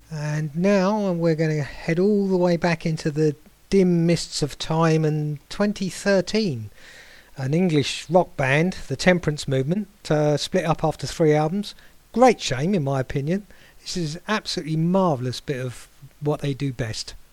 And now we're going to head all the way back into the dim mists of time and 2013. An English rock band, the Temperance Movement, split up after 3 albums. Great shame, in my opinion. This is an absolutely marvellous bit of what they do best.